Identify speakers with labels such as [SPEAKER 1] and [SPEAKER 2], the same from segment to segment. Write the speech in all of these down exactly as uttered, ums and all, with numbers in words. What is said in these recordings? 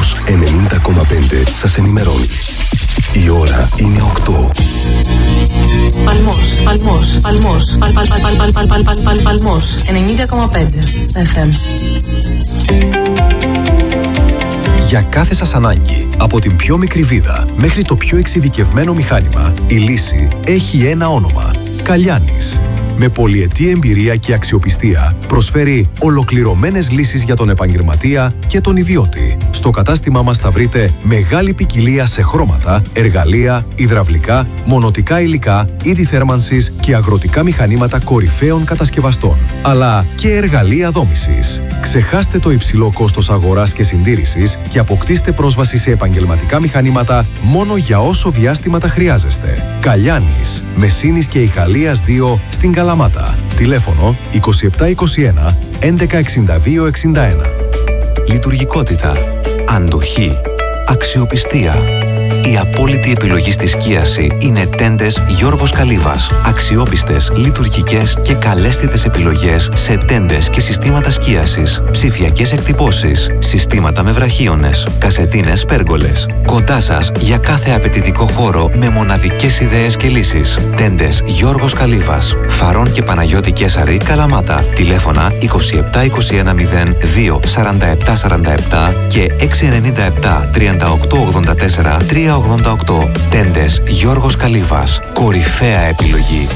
[SPEAKER 1] Παλμός ενενήντα κόμμα πέντε σας ενημερώνει. Η ώρα είναι οκτώ.
[SPEAKER 2] Παλμός, Παλμός, Παλμός, Παλ, Παλ, Παλ, Παλ, Παλ, Παλ, Παλ, Παλ, Παλμός ενενήντα κόμμα πέντε στα εφ εμ.
[SPEAKER 3] Για κάθε σας ανάγκη, από την πιο μικρή βίδα μέχρι το πιο εξειδικευμένο μηχάνημα, η λύση έχει ένα όνομα: Καλιάνης. Με πολυετή εμπειρία και αξιοπιστία, προσφέρει ολοκληρωμένες λύσεις για τον επαγγελματία και τον ιδιώτη. Στο κατάστημά μας θα βρείτε μεγάλη ποικιλία σε χρώματα, εργαλεία, υδραυλικά, μονοτικά υλικά, είδη θέρμανσης και αγροτικά μηχανήματα κορυφαίων κατασκευαστών, αλλά και εργαλεία δόμησης. Ξεχάστε το υψηλό κόστος αγοράς και συντήρησης και αποκτήστε πρόσβαση σε επαγγελματικά μηχανήματα μόνο για όσο διάστημα τα χρειάζεστε. Καλιάνης, Μεσίνης και Ιχαλίας δύο στην Καλαμάτα. Τηλέφωνο είκοσι επτά είκοσι ένα έντεκα εξήντα δύο εξήντα ένα.
[SPEAKER 4] Λειτουργικότητα, αντοχή, αξιοπιστία. Η απόλυτη επιλογή στη σκίαση είναι τέντες Γιώργος Καλύβας. Αξιόπιστες, λειτουργικές και καλέσθητες επιλογές σε τέντες και συστήματα σκίασης, ψηφιακές εκτυπώσεις, συστήματα με βραχίονες, κασετίνες πέργολες. Κοντά σας για κάθε απαιτητικό χώρο με μοναδικές ιδέες και λύσεις. Τέντες Γιώργος Καλύβας. Φαρών και Παναγιώτη Κέσαρη, Καλαμάτα. Τηλέφωνα είκοσι επτά είκοσι ένα μηδέν δύο σαράντα επτά σαράντα επτά και έξι εννιά επτά τριάντα οκτώ ογδόντα τέσσερα τρία ογδόντα οκτώ. Τέντες Γιώργος Καλύβας. Κορυφαία επιλογή.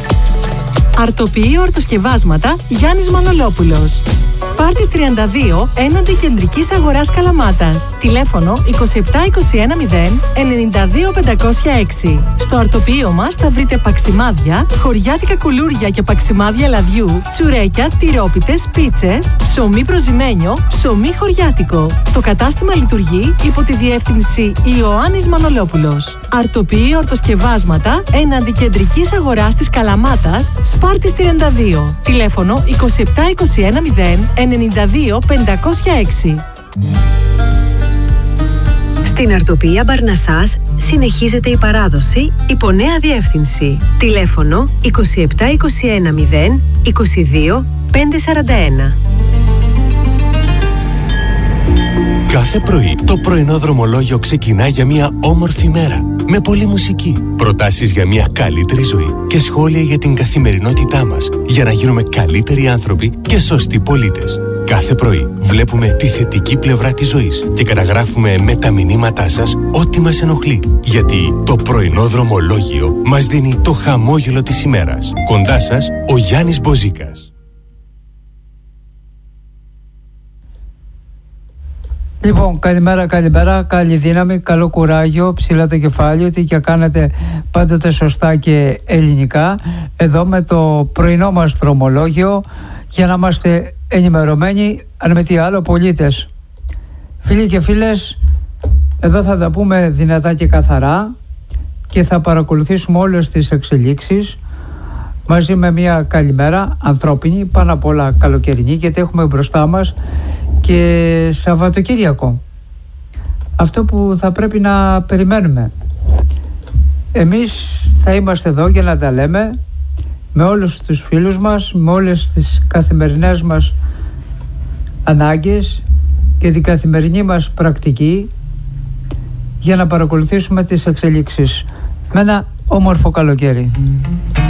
[SPEAKER 2] Αρτοποιείο ορτοσκευάσματα Γιάννης Μανολόπουλος. Σπάρτης τριάντα δύο έναντι Κεντρικής Αγοράς Καλαμάτας. Τηλέφωνο είκοσι επτά είκοσι ένα μηδέν ενενήντα δύο πεντακόσια έξι. Στο αρτοποιείο μας θα βρείτε παξιμάδια, χωριάτικα κουλούρια και παξιμάδια λαδιού, τσουρέκια, τυρόπιτες, πίτσες, ψωμί προζυμένιο, ψωμί χωριάτικο. Το κατάστημα λειτουργεί υπό τη διεύθυνση Ιωάννης Μανολόπουλος. Αρτοποιείο ορτοσκευάσματα έναντι Κεντρικής Αγοράς της Καλαμάτας, Σπάρτης τριάντα δύο. Τηλέφωνο είκοσι επτά είκοσι ένα μηδέν ενενήντα δύο πεντακόσια έξι.
[SPEAKER 5] Στην Αρτοποιία Μπαρνασάς συνεχίζεται η παράδοση υπό νέα διεύθυνση. Τηλέφωνο είκοσι επτά είκοσι ένα μηδέν είκοσι δύο πεντακόσια σαράντα ένα.
[SPEAKER 6] Κάθε πρωί το πρωινό δρομολόγιο ξεκινά για μια όμορφη μέρα. Με πολλή μουσική, προτάσεις για μια καλύτερη ζωή και σχόλια για την καθημερινότητά μας, για να γίνουμε καλύτεροι άνθρωποι και σωστοί πολίτες. Κάθε πρωί βλέπουμε τη θετική πλευρά της ζωής και καταγράφουμε με τα μηνύματά σας ό,τι μας ενοχλεί. Γιατί το πρωινό δρομολόγιο μας δίνει το χαμόγελο της ημέρας. Κοντά σας ο Γιάννης Μποζίκας.
[SPEAKER 7] Λοιπόν, καλημέρα, καλημέρα, καλή δύναμη, καλό κουράγιο, ψηλά το κεφάλι, ότι και κάνετε πάντοτε σωστά και ελληνικά, εδώ με το πρωινό μας δρομολόγιο, για να είμαστε ενημερωμένοι, αν με τι άλλο, πολίτες. Φίλοι και φίλες, εδώ θα τα πούμε δυνατά και καθαρά και θα παρακολουθήσουμε όλες τις εξελίξεις μαζί με μια καλημέρα ανθρώπινη, πάνω απ' όλα καλοκαιρινή, γιατί έχουμε μπροστά μας και Σαββατοκύριακο. Αυτό που θα πρέπει να περιμένουμε. Εμείς θα είμαστε εδώ για να τα λέμε με όλους τους φίλους μας, με όλες τις καθημερινές μας ανάγκες και την καθημερινή μας πρακτική, για να παρακολουθήσουμε τις εξελίξεις με ένα όμορφο καλοκαίρι.